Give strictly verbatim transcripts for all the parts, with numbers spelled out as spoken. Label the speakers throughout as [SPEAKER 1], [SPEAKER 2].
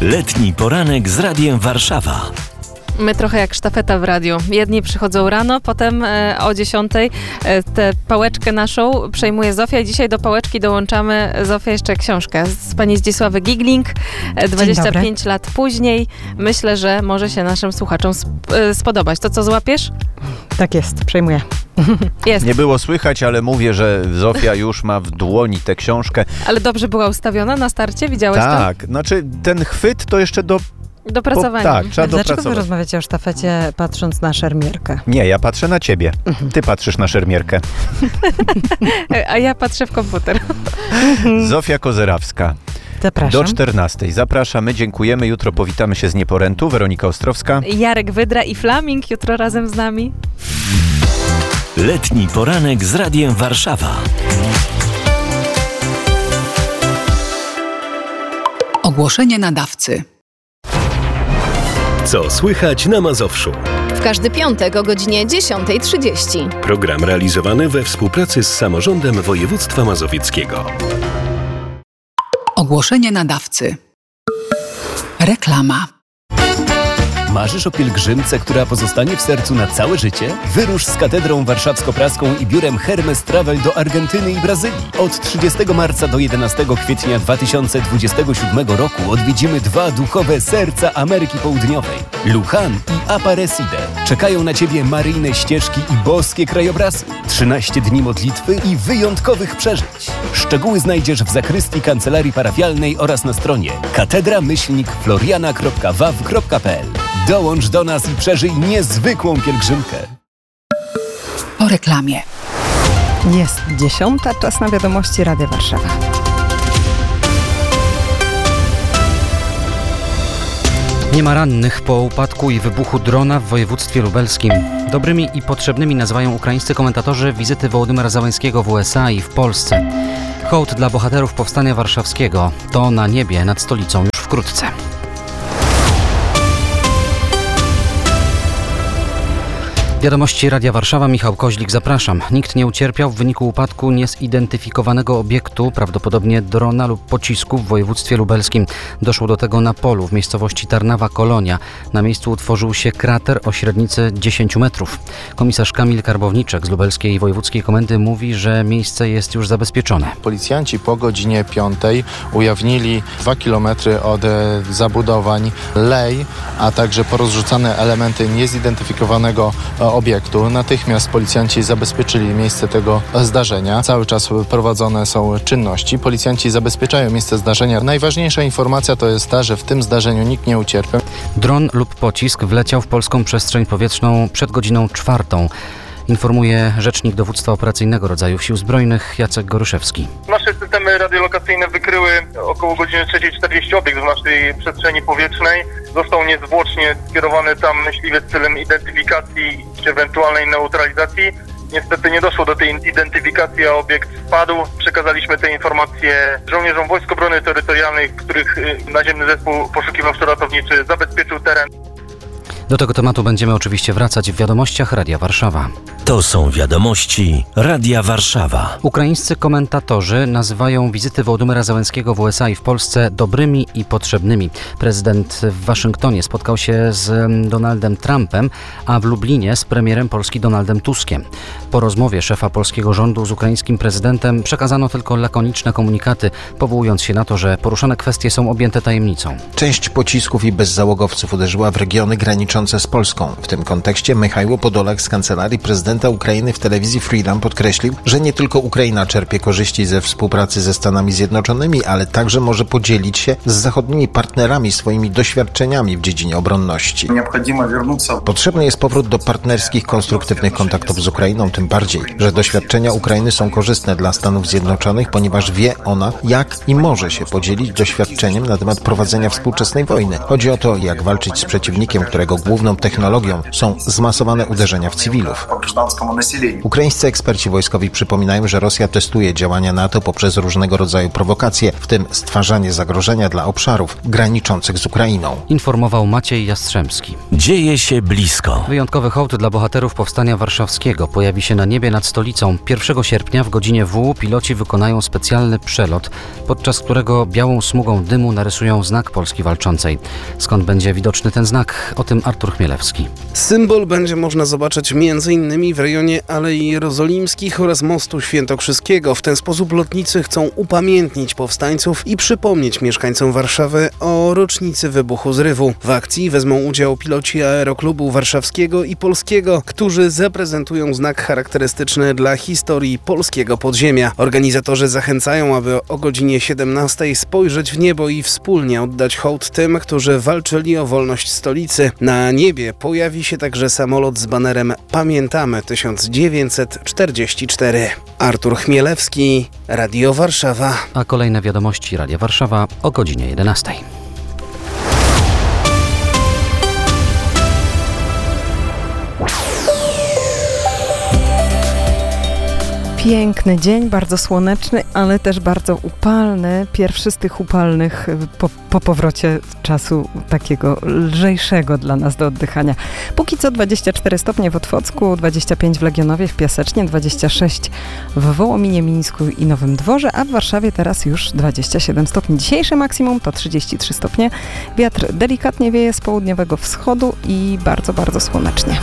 [SPEAKER 1] Letni poranek z Radiem Warszawa.
[SPEAKER 2] My trochę jak sztafeta w radiu. Jedni przychodzą rano, potem e, o dziesiątej e, tę pałeczkę naszą przejmuje Zofia i dzisiaj do pałeczki dołączamy, Zofia, jeszcze książkę z pani Zdzisławy Gigling, e, dwadzieścia pięć lat później. Myślę, że może się naszym słuchaczom sp- e, spodobać. To co, złapiesz?
[SPEAKER 3] Tak jest, przejmuję.
[SPEAKER 2] Jest.
[SPEAKER 4] Nie było słychać, ale mówię, że Zofia już ma w dłoni tę książkę.
[SPEAKER 2] Ale dobrze była ustawiona na starcie? Widziałeś to?
[SPEAKER 4] Tak, znaczy ten chwyt to jeszcze do...
[SPEAKER 2] Dopracowanie.
[SPEAKER 4] Tak, trzeba
[SPEAKER 3] Dlaczego
[SPEAKER 4] dopracować.
[SPEAKER 3] wy rozmawiacie o sztafecie patrząc na szermierkę?
[SPEAKER 4] Nie, ja patrzę na ciebie. Ty patrzysz na szermierkę.
[SPEAKER 2] A ja patrzę w komputer.
[SPEAKER 4] Zofia Kozerawska.
[SPEAKER 3] Zapraszam.
[SPEAKER 4] Do czternastej. Zapraszamy, dziękujemy. Jutro powitamy się z Nieporętu. Weronika Ostrowska.
[SPEAKER 2] Jarek Wydra i Flaming jutro razem z nami.
[SPEAKER 1] Letni poranek z Radiem Warszawa.
[SPEAKER 5] Ogłoszenie nadawcy.
[SPEAKER 6] Co słychać na Mazowszu?
[SPEAKER 7] W każdy piątek o godzinie dziesiąta trzydzieści.
[SPEAKER 6] Program realizowany we współpracy z Samorządem Województwa Mazowieckiego.
[SPEAKER 5] Ogłoszenie nadawcy. Reklama.
[SPEAKER 8] Marzysz o pielgrzymce, która pozostanie w sercu na całe życie? Wyrusz z Katedrą Warszawsko-Praską i biurem Hermes Travel do Argentyny i Brazylii. Od trzydziestego marca do jedenastego kwietnia dwa tysiące dwudziestego siódmego roku odwiedzimy dwa duchowe serca Ameryki Południowej. Luján i Aparecida. Czekają na Ciebie maryjne ścieżki i boskie krajobrazy. trzynaście dni modlitwy i wyjątkowych przeżyć. Szczegóły znajdziesz w zakrystii kancelarii parafialnej oraz na stronie katedra myślnik floriana kropka waw kropka pe el. Dołącz do nas i przeżyj niezwykłą pielgrzymkę.
[SPEAKER 5] Po reklamie.
[SPEAKER 3] Jest dziesiąta, czas na wiadomości Radia Warszawa.
[SPEAKER 9] Nie ma rannych po upadku i wybuchu drona w województwie lubelskim. Dobrymi i potrzebnymi nazywają ukraińscy komentatorzy wizyty Wołodymyra Zełenskiego w U S A i w Polsce. Hołd dla bohaterów Powstania Warszawskiego. To na niebie nad stolicą już wkrótce. Wiadomości Radia Warszawa, Michał Koźlik, zapraszam. Nikt nie ucierpiał w wyniku upadku niezidentyfikowanego obiektu, prawdopodobnie drona lub pocisku w województwie lubelskim. Doszło do tego na polu w miejscowości Tarnawa Kolonia. Na miejscu utworzył się krater o średnicy dziesięć metrów. Komisarz Kamil Karbowniczek z Lubelskiej Wojewódzkiej Komendy mówi, że miejsce jest już zabezpieczone.
[SPEAKER 10] Policjanci po godzinie piątej ujawnili dwa kilometry od e, zabudowań lej, a także porozrzucane elementy niezidentyfikowanego e, obiektu. Natychmiast policjanci zabezpieczyli miejsce tego zdarzenia. Cały czas prowadzone są czynności. Policjanci zabezpieczają miejsce zdarzenia. Najważniejsza informacja to jest ta, że w tym zdarzeniu nikt nie ucierpiał.
[SPEAKER 9] Dron lub pocisk wleciał w polską przestrzeń powietrzną przed godziną czwartą. Informuje rzecznik Dowództwa Operacyjnego Rodzajów Sił Zbrojnych Jacek Goryszewski.
[SPEAKER 11] Nasze systemy radiolokacyjne wykryły około godziny trzeciej czterdzieści obiekt w naszej przestrzeni powietrznej. Został niezwłocznie skierowany tam myśliwiec celem identyfikacji czy ewentualnej neutralizacji. Niestety nie doszło do tej identyfikacji, a obiekt spadł. Przekazaliśmy te informacje żołnierzom Wojsk Obrony Terytorialnej, których naziemny zespół poszukiwawczo-ratowniczy zabezpieczył teren.
[SPEAKER 9] Do tego tematu będziemy oczywiście wracać w wiadomościach Radia Warszawa.
[SPEAKER 1] To są wiadomości Radia Warszawa.
[SPEAKER 9] Ukraińscy komentatorzy nazywają wizyty Wołodymyra Zełenskiego w U S A i w Polsce dobrymi i potrzebnymi. Prezydent w Waszyngtonie spotkał się z Donaldem Trumpem, a w Lublinie z premierem Polski Donaldem Tuskiem. Po rozmowie szefa polskiego rządu z ukraińskim prezydentem przekazano tylko lakoniczne komunikaty, powołując się na to, że poruszane kwestie są objęte tajemnicą.
[SPEAKER 12] Część pocisków i bezzałogowców uderzyła w regiony graniczące z Polską. W tym kontekście Michajło Podolak z Kancelarii Prezydenta Ukrainy w telewizji Freedom podkreślił, że nie tylko Ukraina czerpie korzyści ze współpracy ze Stanami Zjednoczonymi, ale także może podzielić się z zachodnimi partnerami swoimi doświadczeniami w dziedzinie obronności. Potrzebny jest powrót do partnerskich, konstruktywnych kontaktów z Ukrainą, tym bardziej, że doświadczenia Ukrainy są korzystne dla Stanów Zjednoczonych, ponieważ wie ona, jak i może się podzielić doświadczeniem na temat prowadzenia współczesnej wojny. Chodzi o to, jak walczyć z przeciwnikiem, którego głównym Główną technologią są zmasowane uderzenia w cywilów. Ukraińscy eksperci wojskowi przypominają, że Rosja testuje działania NATO poprzez różnego rodzaju prowokacje, w tym stwarzanie zagrożenia dla obszarów graniczących z Ukrainą.
[SPEAKER 9] Informował Maciej Jastrzębski.
[SPEAKER 1] Dzieje się blisko.
[SPEAKER 9] Wyjątkowy hołd dla bohaterów Powstania Warszawskiego pojawi się na niebie nad stolicą. pierwszego sierpnia w godzinie W piloci wykonają specjalny przelot, podczas którego białą smugą dymu narysują znak Polski Walczącej. Skąd będzie widoczny ten znak? O tym Artur Chmielewski.
[SPEAKER 13] Symbol będzie można zobaczyć między innymi w rejonie Alei Jerozolimskich oraz Mostu Świętokrzyskiego. W ten sposób lotnicy chcą upamiętnić powstańców i przypomnieć mieszkańcom Warszawy o rocznicy wybuchu zrywu. W akcji wezmą udział piloci Aeroklubu Warszawskiego i Polskiego, którzy zaprezentują znak charakterystyczny dla historii polskiego podziemia. Organizatorzy zachęcają, aby o godzinie siedemnastej spojrzeć w niebo i wspólnie oddać hołd tym, którzy walczyli o wolność stolicy. Na niebie pojawi się także samolot z banerem Pamiętamy tysiąc dziewięćset czterdzieści cztery. Artur Chmielewski, Radio Warszawa.
[SPEAKER 9] A kolejne wiadomości Radia Warszawa o godzinie jedenastej.
[SPEAKER 3] Piękny dzień, bardzo słoneczny, ale też bardzo upalny. Pierwszy z tych upalnych po, po powrocie czasu takiego lżejszego dla nas do oddychania. Póki co dwadzieścia cztery stopnie w Otwocku, dwadzieścia pięć w Legionowie, w Piasecznie, dwadzieścia sześć w Wołominie, Mińsku i Nowym Dworze, a w Warszawie teraz już dwadzieścia siedem stopni. Dzisiejsze maksimum to trzydzieści trzy stopnie. Wiatr delikatnie wieje z południowego wschodu i bardzo, bardzo słonecznie.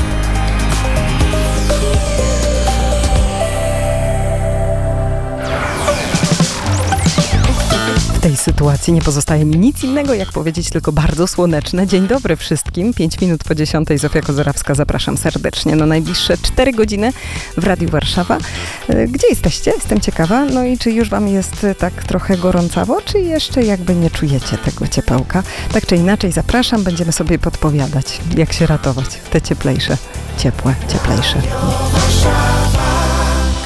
[SPEAKER 3] W tej sytuacji nie pozostaje mi nic innego, jak powiedzieć tylko bardzo słoneczne. Dzień dobry wszystkim. Pięć minut po dziesiątej. Zofia Kozorawska, zapraszam serdecznie na najbliższe cztery godziny w Radiu Warszawa. Gdzie jesteście? Jestem ciekawa. No i czy już wam jest tak trochę gorącawo, czy jeszcze jakby nie czujecie tego ciepełka? Tak czy inaczej zapraszam, będziemy sobie podpowiadać, jak się ratować w te cieplejsze, ciepłe, cieplejsze dni.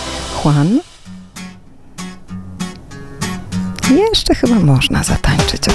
[SPEAKER 3] Juan? Jeszcze chyba można zatańczyć.